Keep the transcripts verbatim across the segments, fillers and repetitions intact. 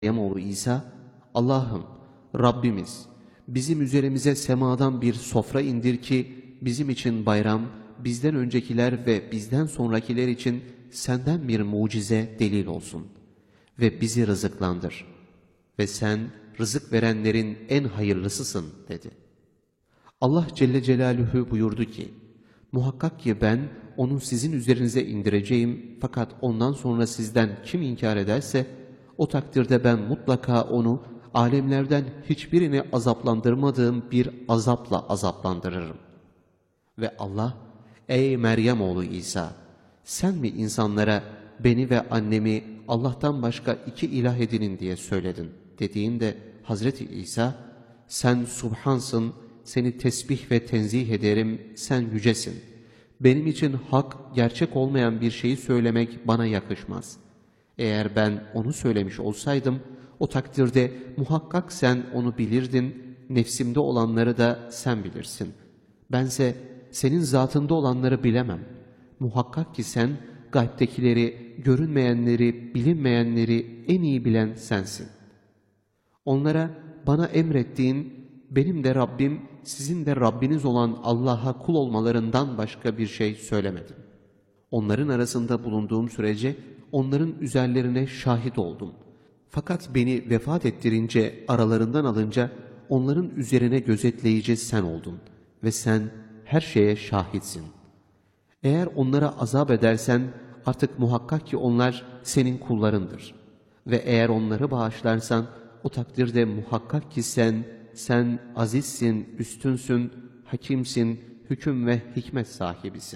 Meryem oğlu İsa, Allah'ım, Rabbimiz, bizim üzerimize semadan bir sofra indir ki bizim için bayram, bizden öncekiler ve bizden sonrakiler için senden bir mucize delil olsun ve bizi rızıklandır ve sen rızık verenlerin en hayırlısısın dedi. Allah Celle Celaluhu buyurdu ki, muhakkak ki ben onu sizin üzerinize indireceğim, fakat ondan sonra sizden kim inkar ederse o takdirde ben mutlaka onu alemlerden hiçbirini azaplandırmadığım bir azapla azaplandırırım. Ve Allah, ey Meryem oğlu İsa, sen mi insanlara beni ve annemi Allah'tan başka iki ilah edinin diye söyledin dediğinde Hazreti İsa, sen subhansın, seni tesbih ve tenzih ederim, sen yücesin. Benim için hak, gerçek olmayan bir şeyi söylemek bana yakışmaz. Eğer ben onu söylemiş olsaydım, o takdirde muhakkak sen onu bilirdin, nefsimde olanları da sen bilirsin. Bense senin zatında olanları bilemem. Muhakkak ki sen gaybtekileri, görünmeyenleri, bilinmeyenleri en iyi bilen sensin. Onlara bana emrettiğin, benim de Rabbim, sizin de Rabbiniz olan Allah'a kul olmalarından başka bir şey söylemedim. Onların arasında bulunduğum sürece onların üzerlerine şahit oldum. Fakat beni vefat ettirince, aralarından alınca onların üzerine gözetleyici sen oldun ve sen her şeye şahitsin. Eğer onlara azap edersen artık muhakkak ki onlar senin kullarındır. Ve eğer onları bağışlarsan o takdirde muhakkak ki sen, sen azizsin, üstünsün, hakimsin, hüküm ve hikmet sahibisin.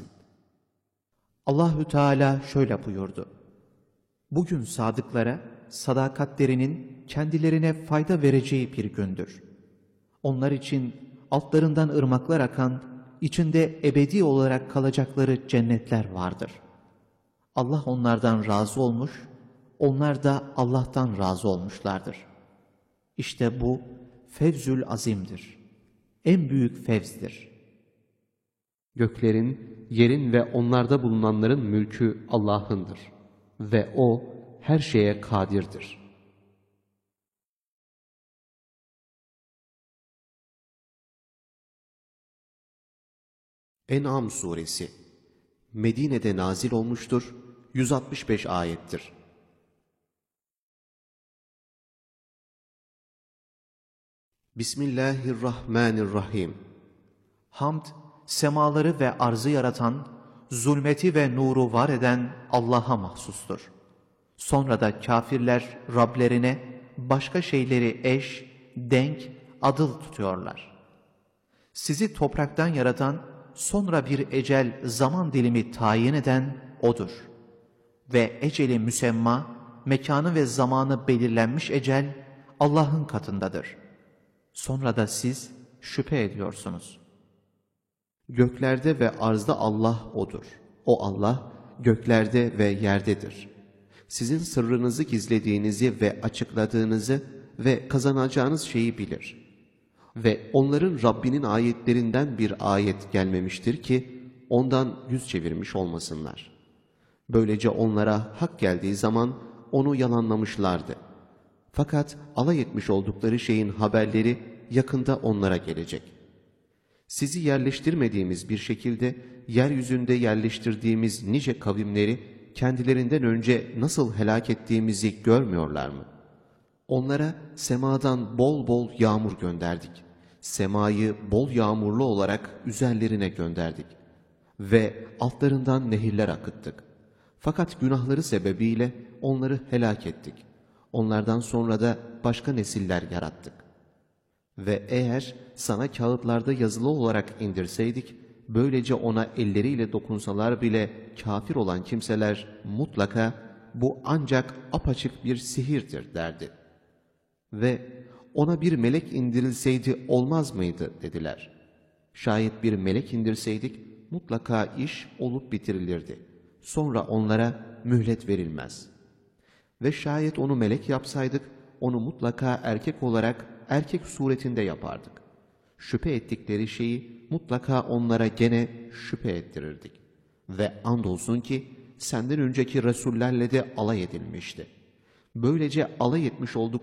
Allahü Teala şöyle buyurdu. Bugün sadıklara sadakatlerinin kendilerine fayda vereceği bir gündür. Onlar için altlarından ırmaklar akan, içinde ebedi olarak kalacakları cennetler vardır. Allah onlardan razı olmuş, onlar da Allah'tan razı olmuşlardır. İşte bu fevzül azimdir. En büyük fevzdir. Göklerin, yerin ve onlarda bulunanların mülkü Allah'ındır ve O her şeye kadirdir. En'am suresi Medine'de nazil olmuştur, yüz altmış beş ayettir. Bismillahirrahmanirrahim. Hamd, semaları ve arzı yaratan, zulmeti ve nuru var eden Allah'a mahsustur. Sonra da kafirler Rablerine başka şeyleri eş, denk, adıl tutuyorlar. Sizi topraktan yaratan, sonra bir ecel zaman dilimi tayin eden O'dur. Ve eceli müsemma, mekanı ve zamanı belirlenmiş ecel Allah'ın katındadır. Sonra da siz şüphe ediyorsunuz. Göklerde ve arzda Allah O'dur. O Allah göklerde ve yerdedir. Sizin sırrınızı gizlediğinizi ve açıkladığınızı ve kazanacağınız şeyi bilir. Ve onların Rabbinin ayetlerinden bir ayet gelmemiştir ki ondan yüz çevirmiş olmasınlar. Böylece onlara hak geldiği zaman onu yalanlamışlardı. Fakat alay etmiş oldukları şeyin haberleri yakında onlara gelecek. Sizi yerleştirmediğimiz bir şekilde yeryüzünde yerleştirdiğimiz nice kavimleri kendilerinden önce nasıl helak ettiğimizi görmüyorlar mı? Onlara semadan bol bol yağmur gönderdik. Semayı bol yağmurlu olarak üzerlerine gönderdik. Ve altlarından nehirler akıttık. Fakat günahları sebebiyle onları helak ettik. Onlardan sonra da başka nesiller yarattık. Ve eğer sana kağıtlarda yazılı olarak indirseydik, böylece ona elleriyle dokunsalar bile kafir olan kimseler mutlaka bu ancak apaçık bir sihirdir derdi. Ve ona bir melek indirilseydi olmaz mıydı dediler. Şayet bir melek indirseydik mutlaka iş olup bitirilirdi. Sonra onlara mühlet verilmez. Ve şayet onu melek yapsaydık onu mutlaka erkek olarak erkek suretinde yapardık. Şüphe ettikleri şeyi mutlaka onlara gene şüphe ettirirdik. Ve andolsun ki senden önceki Resullerle de alay edilmişti. Böylece alay etmiş olduk